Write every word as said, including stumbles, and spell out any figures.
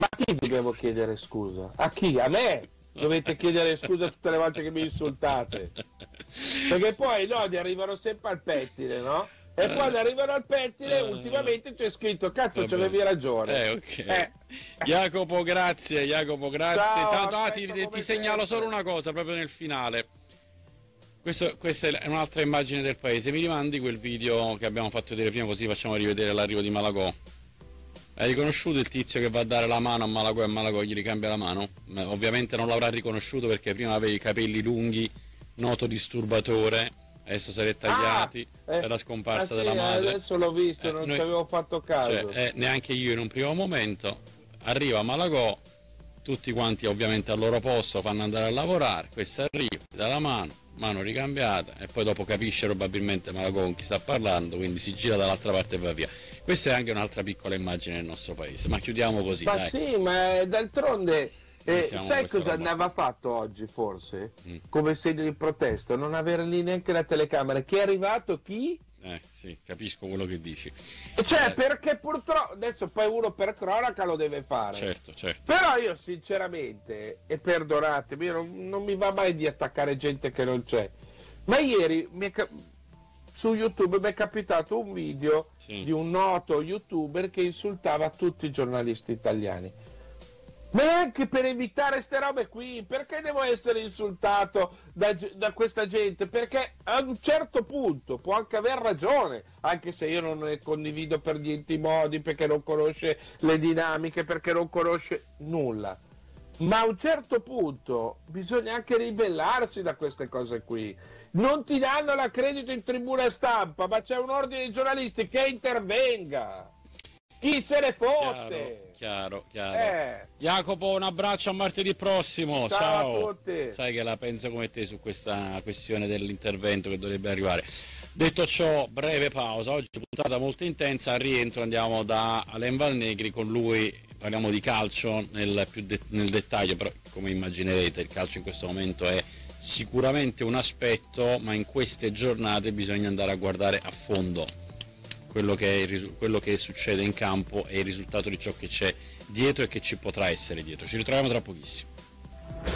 Ma a chi dobbiamo chiedere scusa? A chi? A me? Dovete chiedere scusa tutte le volte che mi insultate. Perché poi no, gli arrivano sempre al pettine, no? E quando arrivano al pettine, Eh, ultimamente c'è scritto, cazzo, vabbè. c'avevi ragione. Eh, ok. Eh. Jacopo, grazie, Jacopo, grazie. Ciao, Tanto, ah, aspetto ti, come ti segnalo sempre. solo una cosa, proprio nel finale. Questo- questa è un'altra immagine del paese. Mi rimandi quel video che abbiamo fatto vedere prima, così facciamo rivedere l'arrivo di Malagò. Hai riconosciuto il tizio che va a dare la mano a Malagò e Malagò gli ricambia la mano? Ma ovviamente non l'avrà riconosciuto perché prima aveva i capelli lunghi, noto disturbatore, adesso se li è tagliati Ah, eh, per la scomparsa ah, sì, della madre. adesso l'ho visto, Eh, non noi- ci avevo fatto caso. Cioè, eh, neanche io in un primo momento. Arriva Malagò, tutti quanti ovviamente al loro posto fanno andare a lavorare, questo arriva, dà la mano, mano ricambiata e poi dopo capisce probabilmente Malagò con chi sta parlando, quindi si gira dall'altra parte e va via. Questa è anche un'altra piccola immagine del nostro paese, ma chiudiamo così, Ma dai. sì, ma eh, d'altronde Noi eh, siamo sai questa cosa roba. andava fatto oggi forse? Mm. Come segno di protesta? Non avere lì neanche la telecamera. Chi è arrivato? Chi? Eh sì, capisco quello che dici. E Cioè, Eh, perché purtroppo adesso poi uno per cronaca lo deve fare. certo, certo. Però io sinceramente, e perdonatemi, io non, non mi va mai di attaccare gente che non c'è. Ma ieri mi è ca- su YouTube mi è capitato un video Sì. di un noto youtuber che insultava tutti i giornalisti italiani. Ma anche per evitare ste robe qui, perché devo essere insultato da, ge- da questa gente? Perché a un certo punto può anche aver ragione, anche se io non ne condivido per niente i modi, perché non conosce le dinamiche, perché non conosce nulla. Ma a un certo punto bisogna anche ribellarsi da queste cose qui. Non ti danno l'accredito in tribuna stampa, ma c'è un ordine di giornalisti che intervenga. Chi se ne fotte? Chiaro, chiaro, chiaro. Eh. Jacopo, un abbraccio, a martedì prossimo. Ciao Ciao. a tutti. Sai che la penso come te su questa questione dell'intervento che dovrebbe arrivare. Detto ciò, breve pausa. Oggi puntata molto intensa. Al rientro andiamo da Alain Valnegri, con lui parliamo di calcio nel, più de- nel dettaglio, però come immaginerete il calcio in questo momento è sicuramente un aspetto, ma in queste giornate bisogna andare a guardare a fondo quello che, è il risu- quello che succede in campo e il risultato di ciò che c'è dietro e che ci potrà essere dietro. Ci ritroviamo tra pochissimo.